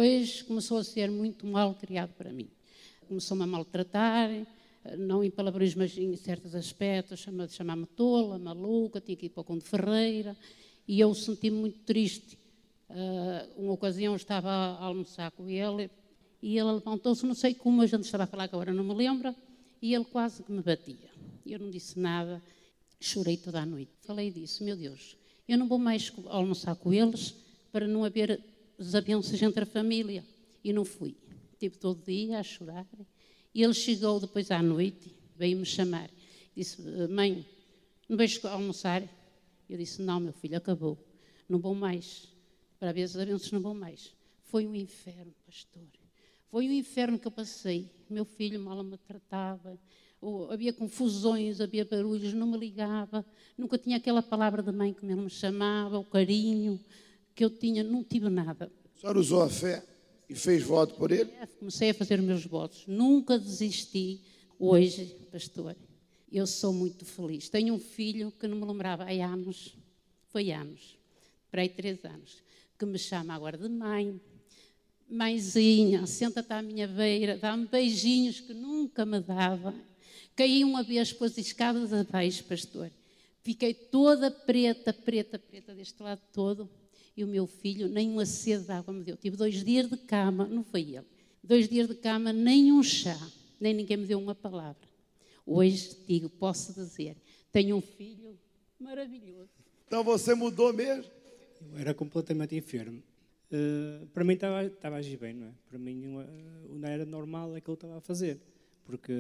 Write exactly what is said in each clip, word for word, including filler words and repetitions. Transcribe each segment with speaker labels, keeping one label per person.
Speaker 1: depois começou a ser muito mal criado para mim. Começou-me a maltratar, não em palavrões, mas em certos aspectos, chamar-me tola, maluca, tinha que ir para o Conde Ferreira, e eu senti-me muito triste. Uh, uma ocasião estava a almoçar com ele, e ele levantou-se, não sei como, a gente estava a falar que agora não me lembro, e ele quase que me batia. Eu não disse nada, chorei toda a noite. Falei disso, meu Deus, eu não vou mais almoçar com eles para não haver desavenças entre a família. E não fui. Estive todo dia a chorar. E ele chegou depois à noite, veio-me chamar. Disse, mãe, não vais almoçar? Eu disse, não, meu filho, acabou. Não vou mais. Para ver as desavenças, não vou mais. Foi um inferno, pastor. Foi um inferno que eu passei. Meu filho mal me tratava. Havia confusões, havia barulhos, não me ligava. Nunca tinha aquela palavra de mãe que ele me chamava, o carinho que eu tinha, não tive nada.
Speaker 2: A senhora usou a fé e fez voto por ele?
Speaker 1: Comecei a fazer os meus votos. Nunca desisti. Hoje, pastor, eu sou muito feliz. Tenho um filho que não me lembrava há anos, foi anos, para aí três anos, que me chama agora de mãe. Mãezinha, senta-te à minha beira, dá-me beijinhos que nunca me dava. Caí uma vez, pôs escadas abaixo, pastor. Fiquei toda preta, preta, preta deste lado todo. E o meu filho nem uma sede de água me deu. Tive dois dias de cama, não foi ele. Dois dias de cama, nem um chá, nem ninguém me deu uma palavra. Hoje, digo, posso dizer, tenho um filho maravilhoso.
Speaker 2: Então você mudou mesmo?
Speaker 3: Eu era completamente enfermo. Uh, para mim estava, estava a agir bem, não é? Para mim uh, não era normal aquilo que eu estava a fazer. Porque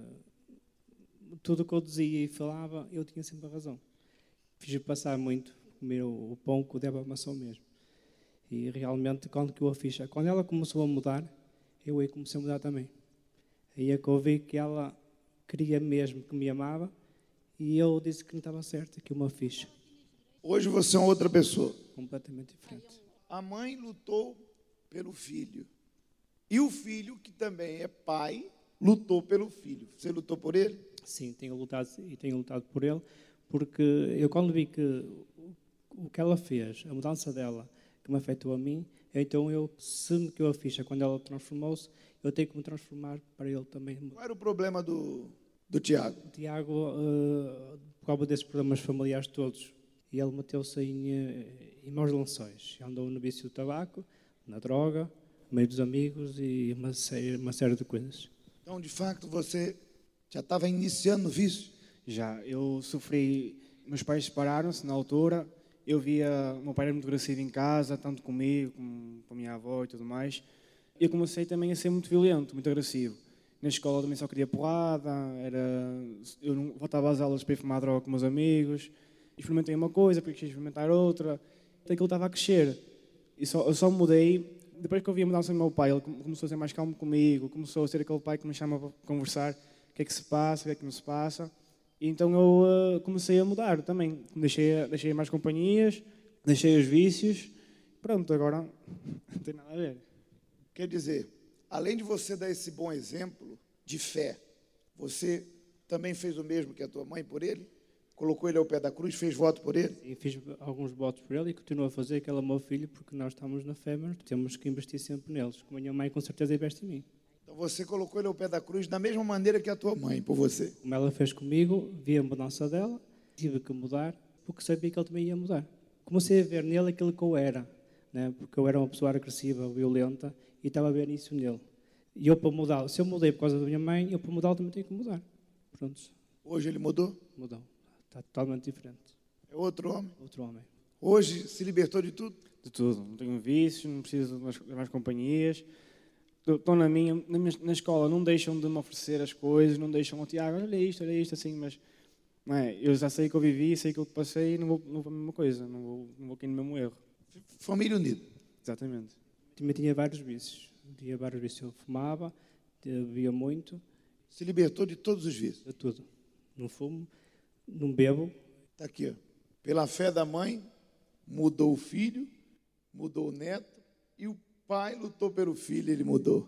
Speaker 3: uh, tudo o que eu dizia e falava, eu tinha sempre a razão. Fiz passar muito. Comer o pão que o deve a maçã mesmo. E realmente, quando que eu a fiz, quando ela começou a mudar, eu aí comecei a mudar também. Aí é que eu vi que ela queria mesmo que me amava e eu disse que não estava certo, que eu me fiz.
Speaker 2: Hoje você é outra pessoa.
Speaker 3: Completamente diferente.
Speaker 2: A mãe lutou pelo filho. E o filho, que também é pai, lutou pelo filho. Você lutou por ele?
Speaker 3: Sim, tenho lutado e tenho lutado por ele, porque eu quando vi que o que ela fez, a mudança dela, que me afetou a mim, então eu, se que eu a fiz, quando ela transformou-se, eu tenho que me transformar para ele também.
Speaker 2: Qual era o problema do, do Tiago?
Speaker 3: O Tiago, uh, por causa desses problemas familiares todos, e ele meteu-se em, em maus lençóis. Andou no vício do tabaco, na droga, no meio dos amigos e uma série, uma série de coisas.
Speaker 2: Então, de facto, você já estava iniciando o vício?
Speaker 4: Já, eu sofri, meus pais separaram-se na altura. Eu via, o meu pai era muito agressivo em casa, tanto comigo como com a minha avó e tudo mais. Eu comecei também a ser muito violento, muito agressivo. Na escola também só queria porrada, era, eu não voltava às aulas para ir fumar droga com meus amigos. Experimentei uma coisa, depois quis experimentar outra. Até que ele estava a crescer. E só, eu só mudei, depois que eu vi a mudança do meu pai, ele começou a ser mais calmo comigo, começou a ser aquele pai que me chama para conversar, o que é que se passa, o que é que não se passa. E então eu uh, comecei a mudar também. Deixei, deixei mais companhias, deixei os vícios. Pronto, agora não tem nada a ver.
Speaker 2: Quer dizer, além de você dar esse bom exemplo de fé, você também fez o mesmo que a tua mãe por ele? Colocou ele ao pé da cruz, fez voto por ele?
Speaker 3: Sim, fiz alguns votos por ele e continuo a fazer, que ele é meu filho, porque nós estamos na fé, mas temos que investir sempre neles. Como a minha mãe com certeza investe em mim.
Speaker 2: Então você colocou ele ao pé da cruz da mesma maneira que a tua mãe, por você.
Speaker 3: Como ela fez comigo, vi a mudança dela, tive que mudar, porque sabia que ele também ia mudar. Comecei a ver nele aquilo que eu era, né? Porque eu era uma pessoa agressiva, violenta, e estava a ver isso nele. E eu para mudar, se eu mudei por causa da minha mãe, eu para mudar também tenho que mudar. Pronto.
Speaker 2: Hoje ele mudou?
Speaker 3: Mudou. Está totalmente diferente.
Speaker 2: É outro homem?
Speaker 3: Outro homem.
Speaker 2: Hoje se libertou de tudo?
Speaker 4: De tudo. Não tenho vícios, não preciso de mais, de mais companhias. Estão na minha, na minha, na escola, não deixam de me oferecer as coisas, não deixam, oh, Tiago, olha isto, olha isto, assim, mas não é, eu já sei que eu vivi, sei aquilo que passei e não vou, não vou a mesma coisa, não vou, não vou cair no mesmo erro.
Speaker 2: Família unida.
Speaker 4: Exatamente.
Speaker 3: Também tinha vários vícios. Tinha vários vícios. Eu fumava, bebia muito.
Speaker 2: Se libertou de todos os vícios?
Speaker 3: De tudo. Não fumo, não bebo.
Speaker 2: Está aqui, ó. Pela fé da mãe, mudou o filho, mudou o neto, e o pai lutou pelo filho, ele mudou.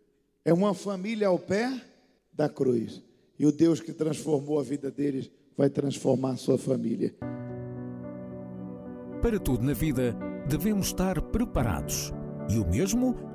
Speaker 2: É uma família ao pé da cruz. E o Deus que transformou a vida deles vai transformar a sua família.
Speaker 5: Para tudo na vida, devemos estar preparados. E o mesmo